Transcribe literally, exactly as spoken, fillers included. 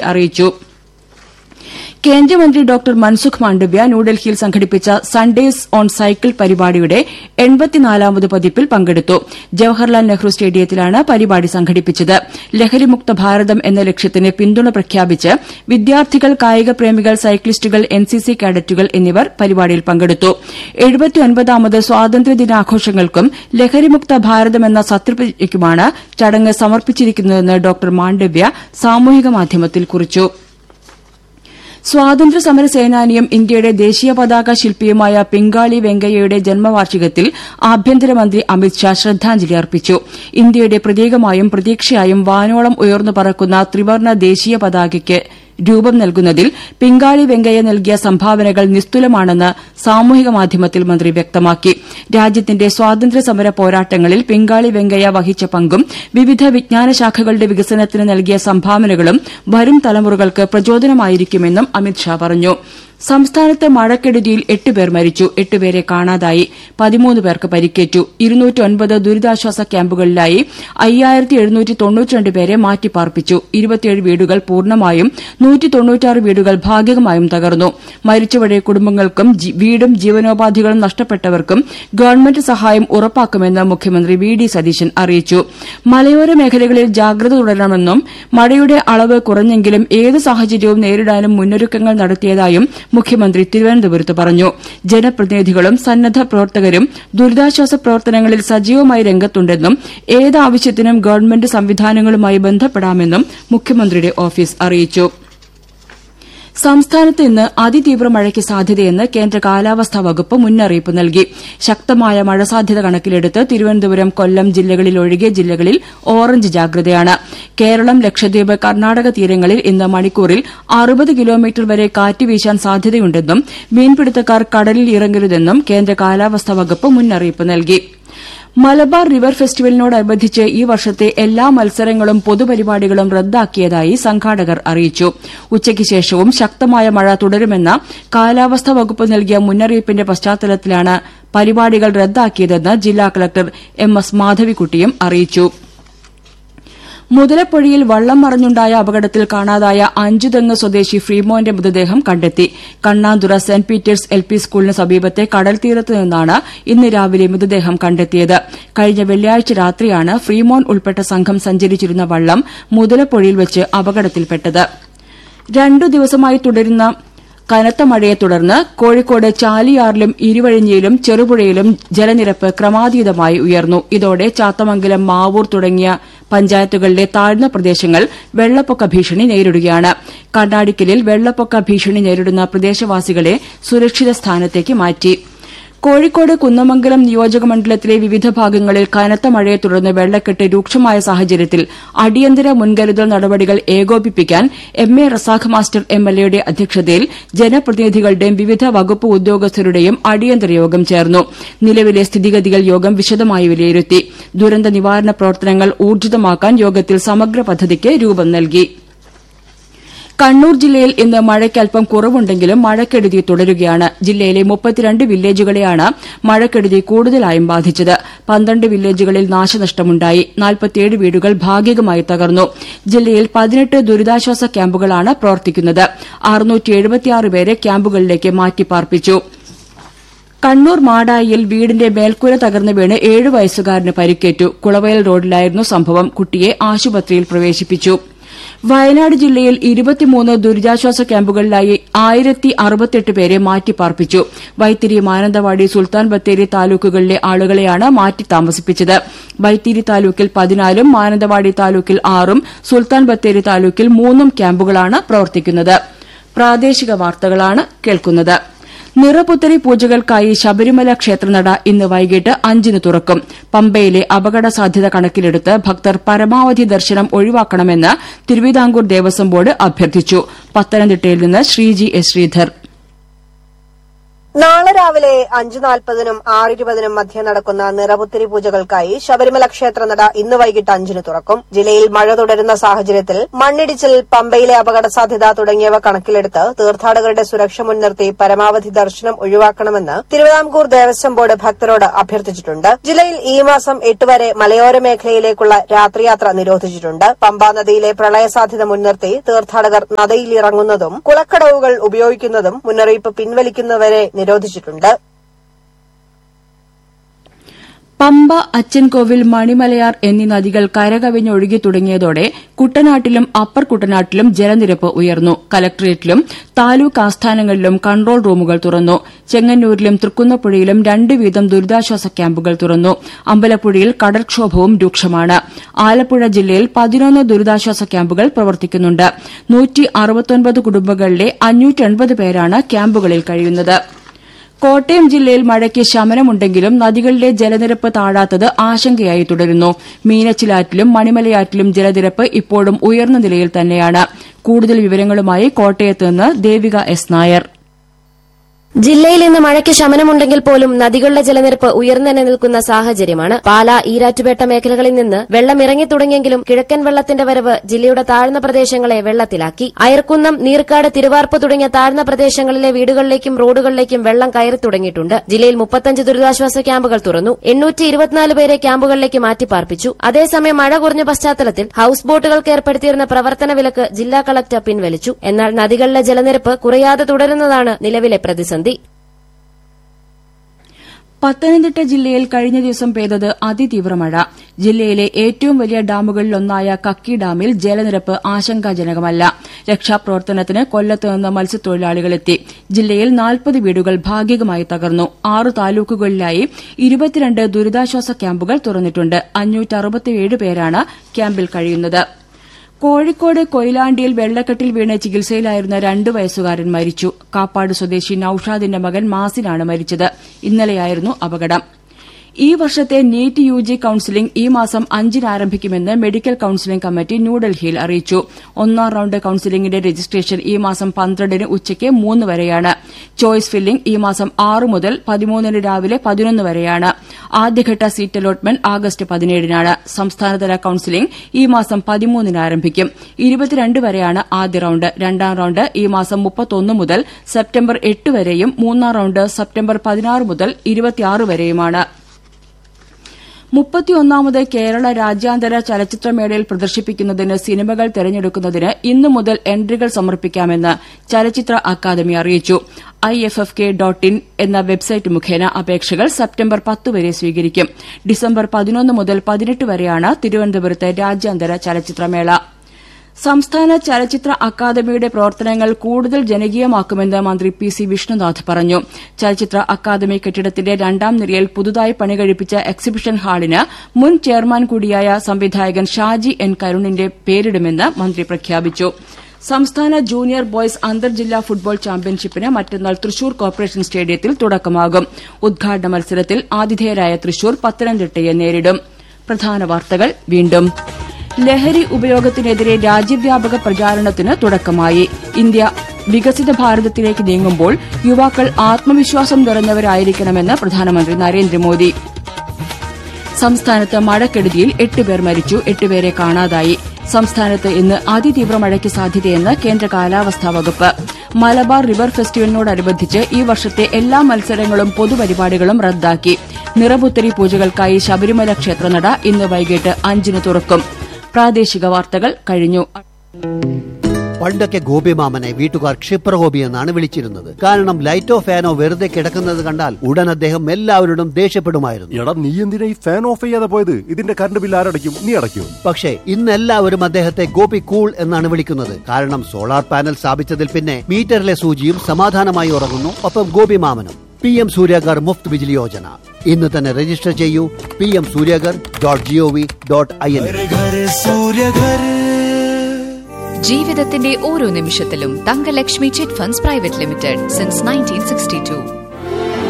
അറിയിച്ചു. കേന്ദ്രമന്ത്രി ഡോക്ടർ മൻസുഖ് മാണ്ഡവ്യ ന്യൂഡൽഹിയിൽ സംഘടിപ്പിച്ച സൺഡേസ് ഓൺ സൈക്കിൾ പരിപാടിയുടെ എൺപത്തിനാലാമത് പതിപ്പിൽ പങ്കെടുത്തു. ജവഹർലാൽ നെഹ്റു സ്റ്റേഡിയത്തിലാണ് പരിപാടി സംഘടിപ്പിച്ചത്. ലഹരിമുക്ത ഭാരതം എന്ന ലക്ഷ്യത്തിന് പിന്തുണ പ്രഖ്യാപിച്ച് വിദ്യാർത്ഥികൾ, കായിക പ്രേമികൾ, സൈക്ലിസ്റ്റുകൾ, എൻസിസി കേഡറ്റുകൾ എന്നിവർ പരിപാടിയിൽ പങ്കെടുത്തു. എഴുപത്തിയൊൻപതാമത് സ്വാതന്ത്ര്യദിനാഘോഷങ്ങൾക്കും ലഹരിമുക്ത ഭാരതം എന്ന സത്യപ്രതിജ്ഞയ്ക്കുമാണ് ചടങ്ങ് സമർപ്പിച്ചിരിക്കുന്നതെന്ന് ഡോക്ടർ മാണ്ഡവ്യ സാമൂഹിക മാധ്യമത്തിൽ കുറിച്ചു. സ്വാതന്ത്ര്യസമര സേനാനിയും ഇന്ത്യയുടെ ദേശീയ പതാക ശില്പിയുമായ പിംഗാളി വെങ്കയ്യയുടെ ജന്മവാർഷികത്തിൽ ആഭ്യന്തരമന്ത്രി അമിത്ഷാ ശ്രദ്ധാഞ്ജലി അർപ്പിച്ചു. ഇന്ത്യയുടെ പ്രതീകമായും പ്രതീക്ഷയായും വാനോളം ഉയർന്നു പറക്കുന്ന ത്രിവർണ്ണ ദേശീയ പതാകയ്ക്ക് രൂപം നൽകുന്നതിൽ പിംഗാളി വെങ്കയ്യ നൽകിയ സംഭാവനകൾ നിസ്തുലമാണെന്ന് സാമൂഹിക മാധ്യമത്തിൽ മന്ത്രി വ്യക്തമാക്കി. രാജ്യത്തിന്റെ സ്വാതന്ത്ര്യസമര പോരാട്ടങ്ങളിൽ പിംഗാളി വെങ്കയ്യ വഹിച്ച പങ്കും വിവിധ വിജ്ഞാന ശാഖകളുടെ വികസനത്തിന് നൽകിയ സംഭാവനകളും വരും തലമുറകൾക്ക് പ്രചോദനമായിരിക്കുമെന്നും അമിത്ഷാ പറഞ്ഞു. സംസ്ഥാനത്ത് മഴക്കെടുതിയിൽ എട്ടുപേർ മരിച്ചു. എട്ടുപേരെ കാണാതായി. പതിമൂന്ന് പേർക്ക് പരിക്കേറ്റു. ഇരുന്നൂറ്റൊൻപത് ദുരിതാശ്വാസ ക്യാമ്പുകളിലായി അയ്യായിരത്തി എഴുന്നൂറ്റി തൊണ്ണൂറ്റിരണ്ട് പേരെ മാറ്റിപ്പാർപ്പിച്ചു. ഇരുപത്തിയേഴ് വീടുകൾ പൂർണ്ണമായും നൂറ്റി തൊണ്ണൂറ്റാറ് വീടുകൾ ഭാഗികമായും തകർന്നു. മരിച്ചവരുടെ കുടുംബങ്ങൾക്കും വീടും ജീവനോപാധികളും നഷ്ടപ്പെട്ടവർക്കും ഗവൺമെന്റ് സഹായം ഉറപ്പാക്കുമെന്ന് മുഖ്യമന്ത്രി വി ഡി സതീശൻ അറിയിച്ചു. മലയോര മേഖലകളിൽ ജാഗ്രത തുടരണമെന്നും മഴയുടെ അളവ് കുറഞ്ഞെങ്കിലും ഏത് സാഹചര്യവും നേരിടാനും മുന്നൊരുക്കങ്ങൾ നടത്തിയതായും മുഖ്യമന്ത്രി തിരുവനന്തപുരത്ത് പറഞ്ഞു. ജനപ്രതിനിധികളും സന്നദ്ധ പ്രവർത്തകരും ദുരിതാശ്വാസ പ്രവർത്തനങ്ങളിൽ സജീവമായി രംഗത്തുണ്ടെന്നും ഏതാവശ്യത്തിനും ഗവൺമെന്റ് സംവിധാനങ്ങളുമായി ബന്ധപ്പെടാമെന്നും മുഖ്യമന്ത്രിയുടെ ഓഫീസ് അറിയിച്ചു. സംസ്ഥാനത്ത് ഇന്ന് അതിതീവ്ര മഴയ്ക്ക് സാധ്യതയെന്ന് കേന്ദ്ര കാലാവസ്ഥാ വകുപ്പ് മുന്നറിയിപ്പ് നൽകി. ശക്തമായ മഴ സാധ്യത കണക്കിലെടുത്ത് തിരുവനന്തപുരം, കൊല്ലം ജില്ലകളിലൊഴികെ ജില്ലകളിൽ ഓറഞ്ച് ജാഗ്രതയാണ്. കേരളം, ലക്ഷദ്വീപ്, കർണാടക തീരങ്ങളിൽ ഇന്ന് മണിക്കൂറിൽ അറുപത് കിലോമീറ്റർ വരെ കാറ്റ് വീശാൻ സാധ്യതയുണ്ടെന്നും മീൻപിടുത്തക്കാർ കടലിൽ ഇറങ്ങരുതെന്നും കേന്ദ്ര കാലാവസ്ഥാ വകുപ്പ് മുന്നറിയിപ്പ് നൽകി. മലബാർ റിവർ ഫെസ്റ്റിവലിനോടനുബന്ധിച്ച് ഈ വർഷത്തെ എല്ലാ മത്സരങ്ങളും പൊതുപരിപാടികളും റദ്ദാക്കിയതായി സംഘാടകർ അറിയിച്ചു. ഉച്ചയ്ക്ക് ശേഷവും ശക്തമായ മഴ തുടരുമെന്ന കാലാവസ്ഥാ വകുപ്പ് നൽകിയ മുന്നറിയിപ്പിന്റെ പശ്ചാത്തലത്തിലാണ് പരിപാടികൾ റദ്ദാക്കിയതെന്ന് ജില്ലാ കളക്ടർ എം എസ് മാധവിക്കുട്ടിയും അറിയിച്ചു. മുതലപ്പൊഴിയിൽ വള്ളം മറിഞ്ഞുണ്ടായ അപകടത്തിൽ കാണാതായ അഞ്ചുതെങ്ങ് സ്വദേശി ഫ്രീമോന്റെ മൃതദേഹം കണ്ടെത്തി. Kannanthura saint Peter's L P സ്കൂളിന് സമീപത്തെ കടൽത്തീരത്ത് നിന്നാണ് ഇന്ന് രാവിലെ മൃതദേഹം കണ്ടെത്തിയത്. കഴിഞ്ഞ വെള്ളിയാഴ്ച രാത്രിയാണ് ഫ്രീമോൻ ഉൾപ്പെട്ട സംഘം സഞ്ചരിച്ചിരുന്ന വള്ളം മുതലപ്പൊഴിയിൽ വെച്ച് അപകടത്തിൽപ്പെട്ടത്. രണ്ടു ദിവസമായി തുടരുന്ന കനത്ത മഴയെ തുടർന്ന് കോഴിക്കോട് ചാലിയാറിലും ഇരുവഴിഞ്ഞിയിലും ചെറുപുഴയിലും ജലനിരപ്പ് ക്രമാതീതമായി ഉയർന്നു. ഇതോടെ ചാത്തമംഗലം, മാവൂർ തുടങ്ങിയ പഞ്ചായത്തുകളിലെ താഴ്ന്ന പ്രദേശങ്ങൾ വെള്ളപ്പൊക്ക ഭീഷണി നേരിടുകയാണ്. കണ്ണാടിക്കലിൽ വെള്ളപ്പൊക്ക ഭീഷണി നേരിടുന്ന പ്രദേശവാസികളെ സുരക്ഷിത സ്ഥാനത്തേക്ക് മാറ്റി. കോഴിക്കോട് കുന്നമംഗലം നിയോജകമണ്ഡലത്തിലെ വിവിധ ഭാഗങ്ങളിൽ കനത്ത മഴയെ തുടർന്ന് വെള്ളക്കെട്ട് രൂക്ഷമായ സാഹചര്യത്തിൽ അടിയന്തര മുൻകരുതൽ നടപടികൾ ഏകോപിപ്പിക്കാൻ M A Razak master M L എയുടെ അധ്യക്ഷതയിൽ ജനപ്രതിനിധികളുടെയും വിവിധ വകുപ്പ് ഉദ്യോഗസ്ഥരുടെയും അടിയന്തര യോഗം ചേർന്നു. നിലവിലെ സ്ഥിതിഗതികൾ യോഗം വിശദമായി വിലയിരുത്തി. ദുരന്ത നിവാരണ പ്രവർത്തനങ്ങൾ ഊർജിതമാക്കാൻ യോഗത്തിൽ സമഗ്ര പദ്ധതിക്ക് രൂപം നൽകി. കണ്ണൂർ ജില്ലയിൽ ഇന്ന് മഴയ്ക്ക് അല്പം കുറവുണ്ടെങ്കിലും മഴക്കെടുതി തുടരുകയാണ്. ജില്ലയിലെ മുപ്പത്തിരണ്ട് വില്ലേജുകളെയാണ് മഴക്കെടുതി കൂടുതലായും ബാധിച്ചത്. പന്ത്രണ്ട് വില്ലേജുകളിൽ നാശനഷ്ടമുണ്ടായി. നാൽപ്പത്തിയേഴ് വീടുകൾ ഭാഗികമായി തകർന്നു. ജില്ലയിൽ പതിനെട്ട് ദുരിതാശ്വാസ ക്യാമ്പുകളാണ് പ്രവർത്തിക്കുന്നത്. അറുന്നൂറ്റി എഴുപത്തിയാറ് പേരെ ക്യാമ്പുകളിലേക്ക് മാറ്റിപ്പാർപ്പിച്ചു. കണ്ണൂർ മാടായിയിൽ വീടിന്റെ മേൽക്കൂര തകർന്നു വീണ് ഏഴു വയസ്സുകാരന് പരിക്കേറ്റു. കുളവയൽ റോഡിലായിരുന്നു സംഭവം. കുട്ടിയെ ആശുപത്രിയിൽ പ്രവേശിപ്പിച്ചു. വയനാട് ജില്ലയിൽ ഇരുപത്തിമൂന്ന് ദുരിതാശ്വാസ ക്യാമ്പുകളിലായി ആയിരത്തി അറുപത്തെട്ട് പേരെ മാറ്റിപ്പാർപ്പിച്ചു. വൈത്തിരി, മാനന്തവാടി, സുൽത്താൻ ബത്തേരി താലൂക്കുകളിലെ ആളുകളെയാണ് മാറ്റി താമസിപ്പിച്ചത്. വൈത്തിരി താലൂക്കിൽ പതിനാലും മാനന്തവാടി താലൂക്കിൽ ആറും സുൽത്താൻ ബത്തേരി താലൂക്കിൽ മൂന്നും ക്യാമ്പുകളാണ് പ്രവർത്തിക്കുന്നത്. പ്രാദേശിക വാർത്തകളാണ് കേൾക്കുന്നത്. നിറപുത്തരി പൂജകൾക്കായി ശബരിമല ക്ഷേത്രനട ഇന്ന് വൈകിട്ട് അഞ്ചിന് തുറക്കും. പമ്പയിലെ അപകട സാധ്യത കണക്കിലെടുത്ത് ഭക്തർ പരമാവധി ദർശനം ഒഴിവാക്കണമെന്ന് തിരുവിതാംകൂർ ദേവസ്വം ബോർഡ് അഭ്യർത്ഥിച്ചു. പത്തനംതിട്ടയിൽ നിന്ന് ശ്രീജി എസ് ശ്രീധർ. നാളെ രാവിലെ അഞ്ച് നാൽപ്പതിനും ആറ് ഇരുപതിനും മധ്യേ നടക്കുന്ന നിറപുത്തരി പൂജകൾക്കായി ശബരിമല ക്ഷേത്രനട ഇന്ന് വൈകിട്ട് അഞ്ചിന് തുറക്കും. ജില്ലയിൽ മഴ തുടരുന്ന സാഹചര്യത്തിൽ മണ്ണിടിച്ചിൽ, പമ്പയിലെ അപകട സാധ്യത തുടങ്ങിയവ കണക്കിലെടുത്ത് തീർത്ഥാടകരുടെ സുരക്ഷ മുൻനിർത്തി പരമാവധി ദർശനം ഒഴിവാക്കണമെന്ന് തിരുവിതാംകൂർ ദേവസ്വം ബോർഡ് ഭക്തരോട് അഭ്യർത്ഥിച്ചിട്ടുണ്ട്. ജില്ലയിൽ ഈ മാസം എട്ട് വരെ മലയോര മേഖലയിലേക്കുള്ള രാത്രിയാത്ര നിരോധിച്ചിട്ടുണ്ട്. പമ്പാ നദിയിലെ പ്രളയ സാധ്യത മുൻനിർത്തി തീർത്ഥാടകർ നദിയിലിറങ്ങുന്നതും കുളക്കടവുകൾ ഉപയോഗിക്കുന്നതും മുന്നറിയിപ്പ് പിൻവലിക്കുന്നവരെ നിരോധിച്ചിട്ടുണ്ട്. പമ്പ, അച്ചൻകോവിൽ, മണിമലയാർ എന്നീ നദികൾ കരകവിഞ്ഞൊഴുകി തുടങ്ങിയതോടെ കുട്ടനാട്ടിലും അപ്പർ കുട്ടനാട്ടിലും ജലനിരപ്പ് ഉയർന്നു. കലക്ടറേറ്റിലും താലൂക്ക് ആസ്ഥാനങ്ങളിലും കൺട്രോൾ റൂമുകൾ തുറന്നു. ചെങ്ങന്നൂരിലും തൃക്കുന്നപ്പുഴയിലും രണ്ട് വീതം ദുരിതാശ്വാസ ക്യാമ്പുകൾ തുറന്നു. അമ്പലപ്പുഴയിൽ കടൽക്ഷോഭവും രൂക്ഷമാണ്. ആലപ്പുഴ ജില്ലയിൽ പതിനൊന്ന് ദുരിതാശ്വാസ ക്യാമ്പുകൾ പ്രവർത്തിക്കുന്നുണ്ട്. നൂറ്റി അറുപത്തൊൻപത് കുടുംബങ്ങളിലെ അഞ്ഞൂറ്റെൺപത് പേരാണ് ക്യാമ്പുകളിൽ കഴിയുന്നത്. കോട്ടയം ജില്ലയിൽ മഴയ്ക്ക് ശമനമുണ്ടെങ്കിലും നദികളിലെ ജലനിരപ്പ് താഴാത്തത് ആശങ്കയായി തുടരുന്നു. മീനച്ചിലാറ്റിലും മണിമലയാറ്റിലും ജലനിരപ്പ് ഇപ്പോഴും ഉയർന്ന നിലയിൽ തന്നെയാണ്. കൂടുതൽ വിവരങ്ങളുമായി കോട്ടയത്ത് നിന്ന് ദേവിക എസ് നായർ. ജില്ലയിൽ ഇന്ന് മഴയ്ക്ക് ശമനമുണ്ടെങ്കിൽ പോലും നദികളുടെ ജലനിരപ്പ് ഉയർന്നു തന്നെ നിൽക്കുന്ന സാഹചര്യമാണ്. പാല, ഈരാറ്റുപേട്ട മേഖലകളിൽ നിന്ന് വെള്ളം ഇറങ്ങി തുടങ്ങിയെങ്കിലും കിഴക്കൻ വെള്ളത്തിന്റെ വരവ് ജില്ലയുടെ താഴ്ന്ന പ്രദേശങ്ങളെ വെള്ളത്തിലാക്കി. അയർക്കുന്നം, നീർക്കാട്, തിരുവാർപ്പ് തുടങ്ങിയ താഴ്ന്ന പ്രദേശങ്ങളിലെ വീടുകളിലേക്കും റോഡുകളിലേക്കും വെള്ളം കയറി തുടങ്ങിയിട്ടുണ്ട്. ജില്ലയിൽ മുപ്പത്തഞ്ച് ദുരിതാശ്വാസ ക്യാമ്പുകൾ തുറന്നു. എണ്ണൂറ്റി ഇരുപത്തിനാല് പേരെ ക്യാമ്പുകളിലേക്ക് മാറ്റിപ്പാർപ്പിച്ചു. അതേസമയം മഴ കുറഞ്ഞ പശ്ചാത്തലത്തിൽ ഹൌസ് ബോട്ടുകൾക്ക് ഏർപ്പെടുത്തിയിരുന്ന പ്രവർത്തന വിലക്ക് ജില്ലാ കളക്ടർ പിൻവലിച്ചു. എന്നാൽ നദികളിലെ ജലനിരപ്പ് കുറയാതെ തുടരുന്നതാണ് നിലവിലെ പ്രതിസന്ധി. പത്തനംതിട്ട ജില്ലയിൽ കഴിഞ്ഞ ദിവസം പെയ്തത് അതിതീവ്ര മഴ. ജില്ലയിലെ ഏറ്റവും വലിയ ഡാമുകളിലൊന്നായ കക്കി ഡാമിൽ ജലനിരപ്പ് ആശങ്കാജനകമല്ല. രക്ഷാപ്രവർത്തനത്തിന് കൊല്ലത്ത് നിന്ന് മത്സ്യത്തൊഴിലാളികളെത്തി. ജില്ലയിൽ നാൽപ്പത് വീടുകൾ ഭാഗികമായി തകർന്നു. ആറ് താലൂക്കുകളിലായി ഇരുപത്തിരണ്ട് ദുരിതാശ്വാസ ക്യാമ്പുകൾ തുറന്നിട്ടുണ്ട്. അഞ്ഞൂറ്ററുപത്തിയേഴ് പേരാണ് ക്യാമ്പിൽ കഴിയുന്നത്. കോഴിക്കോട് കൊയിലാണ്ടിയിൽ വെള്ളക്കെട്ടിൽ വീണ് ചികിത്സയിലായിരുന്ന രണ്ട് വയസ്സുകാരൻ മരിച്ചു. കാപ്പാട് സ്വദേശി നൌഷാദിന്റെ മകൻ മാസിനാണ് മരിച്ചത്. ഇന്നലെയായിരുന്നു അപകടം. ഈ വർഷത്തെ നീറ്റ് യുജി കൌൺസിലിംഗ് ഈ മാസം അഞ്ചിന് ആരംഭിക്കുമെന്ന് മെഡിക്കൽ കൌൺസിലിംഗ് കമ്മിറ്റി ന്യൂഡൽഹിയിൽ അറിയിച്ചു. ഒന്നാം റൌണ്ട് കൌൺസിലിംഗിന്റെ രജിസ്ട്രേഷൻ ഈ മാസം പന്ത്രണ്ടിന് ഉച്ചയ്ക്ക് മൂന്ന് വരെയാണ്. ചോയ്സ് ഫില്ലിംഗ് ഈ മാസം ആറ് മുതൽ പതിമൂന്നിന് രാവിലെ പതിനൊന്ന് വരെയാണ്. ആദ്യഘട്ട സീറ്റ് അലോട്ട്മെന്റ് ആഗസ്റ്റ് പതിനേഴിനാണ്. സംസ്ഥാനതല കൌൺസിലിംഗ് ഈ മാസം പതിമൂന്നിന് ആരംഭിക്കും. ഇരുപത്തിരണ്ട് വരെയാണ് ആദ്യ റൌണ്ട്. രണ്ടാം റൌണ്ട് ഈ മാസം മുപ്പത്തൊന്ന് മുതൽ സെപ്റ്റംബർ എട്ട് വരെയും മൂന്നാം റൌണ്ട് സെപ്റ്റംബർ പതിനാറ് മുതൽ ഇരുപത്തിയാറ് വരെയുമാണ്. മുപ്പത്തിയൊന്നാമത് കേരള രാജ്യാന്തര ചലച്ചിത്രമേളയിൽ പ്രദർശിപ്പിക്കുന്നതിന് സിനിമകൾ തെരഞ്ഞെടുക്കുന്നതിന് ഇന്നു മുതൽ എൻട്രികൾ സമർപ്പിക്കാമെന്ന് ചലച്ചിത്ര അക്കാദമി അറിയിച്ചു. I F F K dot in എന്ന വെബ്സൈറ്റ് മുഖേന അപേക്ഷകൾ സെപ്റ്റംബർ പത്ത് വരെ സ്വീകരിക്കും. ഡിസംബർ പതിനൊന്ന് മുതൽ പതിനെട്ട് വരെയാണ് തിരുവനന്തപുരത്ത് രാജ്യാന്തര ചലച്ചിത്രമേള. സംസ്ഥാന ചലച്ചിത്ര അക്കാദമിയുടെ പ്രവർത്തനങ്ങൾ കൂടുതൽ ജനകീയമാക്കുമെന്ന് മന്ത്രി പി സി വിഷ്ണുനാഥ് പറഞ്ഞു. ചലച്ചിത്ര അക്കാദമി കെട്ടിടത്തിന്റെ രണ്ടാം നിലയിൽ പുതുതായി പണികഴിപ്പിച്ച എക്സിബിഷൻ ഹാളിന് മുൻ ചെയർമാൻ കൂടിയായ സംവിധായകൻ ഷാജി എൻ കരുണിന്റെ പേരിടുമെന്ന് മന്ത്രി പ്രഖ്യാപിച്ചു. സംസ്ഥാന ജൂനിയർ ബോയ്സ് അന്തർജില്ലാ ഫുട്ബോൾ ചാമ്പ്യൻഷിപ്പിന് മറ്റന്നാൾ തൃശൂർ കോർപ്പറേഷൻ സ്റ്റേഡിയത്തിൽ തുടക്കമാകും. ഉദ്ഘാടന മത്സരത്തിൽ ആതിഥേയരായ തൃശൂർ പത്തനംതിട്ടയെ നേരിടും. പ്രധാന വാർത്തകൾ വീണ്ടും. ലഹരി ഉപയോഗത്തിനെതിരെ രാജ്യവ്യാപക പ്രചാരണത്തിന് തുടക്കമായി. ഇന്ത്യ വികസിത ഭാരതത്തിലേക്ക് നീങ്ങുമ്പോൾ യുവാക്കൾ ആത്മവിശ്വാസം നിറഞ്ഞവരായിരിക്കണമെന്ന് പ്രധാനമന്ത്രി നരേന്ദ്രമോദി. സംസ്ഥാനത്ത് മഴക്കെടുതിയിൽ എട്ടുപേർ മരിച്ചു. എട്ടുപേരെ കാണാതായി. സംസ്ഥാനത്ത് ഇന്ന് അതിതീവ്ര മഴയ്ക്ക് സാധ്യതയെന്ന് കേന്ദ്ര കാലാവസ്ഥാ വകുപ്പ്. മലബാർ റിവർ ഫെസ്റ്റിവലിനോടനുബന്ധിച്ച് ഈ വർഷത്തെ എല്ലാ മത്സരങ്ങളും പൊതുപരിപാടികളും റദ്ദാക്കി. നിറപുത്തരി പൂജകൾക്കായി ശബരിമല ക്ഷേത്രനട ഇന്ന് വൈകിട്ട് അഞ്ചിന് തുറക്കും. പ്രാദേശിക വാർത്തകൾ കഴിഞ്ഞു. പണ്ടൊക്കെ ഗോപിമാമനെ വീട്ടുകാർ ക്ഷിപ്രഗോപി എന്നാണ് വിളിച്ചിരുന്നത്. കാരണം ലൈറ്റോ ഫാനോ വെറുതെ കിടക്കുന്നത് കണ്ടാൽ ഉടൻ അദ്ദേഹം എല്ലാവരോടും ദേഷ്യപ്പെടുമായിരുന്നു. എടാ, നീ എന്തിനാ ഈ ഫാൻ ഓഫ് ചെയ്യാതെ പോയത്? ഇതിന്റെ കറണ്ട് ബില്ല് ആരടയ്ക്കും? നീ അടയ്ക്കും. പക്ഷേ ഇന്ന് എല്ലാവരും അദ്ദേഹത്തെ ഗോപി കൂൾ എന്നാണ് വിളിക്കുന്നത്. കാരണം സോളാർ പാനൽ സ്ഥാപിച്ചതിൽ പിന്നെ മീറ്ററിലെ സൂചിയും സമാധാനമായി ഉറങ്ങുന്നു. ഒപ്പം ഗോപിമാമനും. പി എം സൂര്യഗർ മുഫ്ത് ബിജ്ലി യോജന ഇന്ന് തന്നെ രജിസ്റ്റർ ചെയ്യൂ. P M Suryaghar dot G O V dot I N. ജീവിതത്തിന്റെ ഓരോ നിമിഷത്തിലും Thankalakshmi chit funds private limited since nineteen sixty to.